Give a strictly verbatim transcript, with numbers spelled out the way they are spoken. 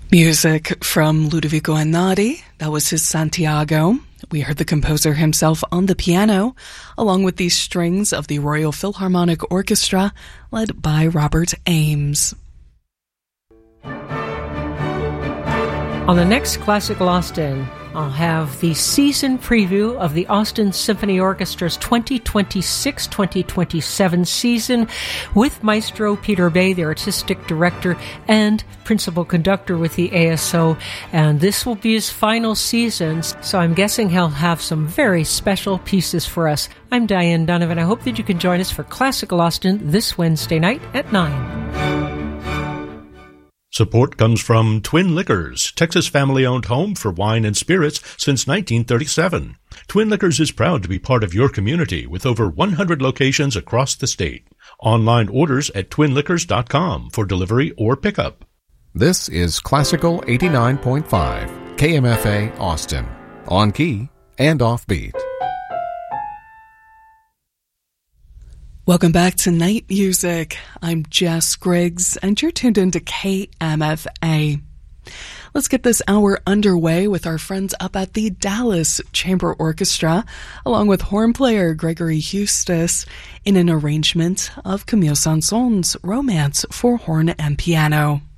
Music from Ludovico Einaudi. That was his Santiago. We heard the composer himself on the piano, along with the strings of the Royal Philharmonic Orchestra, led by Robert Ames. On the next Classical Austin, I'll have the season preview of the Austin Symphony Orchestra's twenty twenty-six twenty twenty-seven season with Maestro Peter Bay, the artistic director and principal conductor with the A S O. And this will be his final season, so I'm guessing he'll have some very special pieces for us. I'm Diane Donovan. I hope that you can join us for Classical Austin this Wednesday night at nine. Support comes from Twin Liquors, Texas family-owned home for wine and spirits since nineteen thirty-seven. Twin Liquors is proud to be part of your community with over one hundred locations across the state. Online orders at twin liquors dot com for delivery or pickup. This is Classical eighty-nine point five, K M F A Austin, on key and offbeat. Welcome back to Night Music. I'm Jess Griggs, and you're tuned into K M F A. Let's get this hour underway with our friends up at the Dallas Chamber Orchestra, along with horn player Gregory Eustace, in an arrangement of Camille Saint-Saëns' Romance for Horn and Piano.